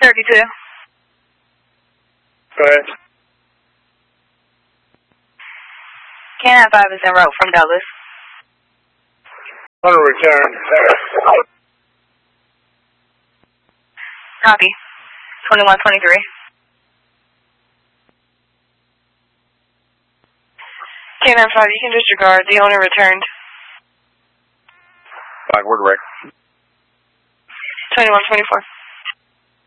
32. Go ahead. Canine 5 is en route from Douglas. On a return. Copy. 2123. Canine 5, you can disregard. The owner returned. Word direct. 2124.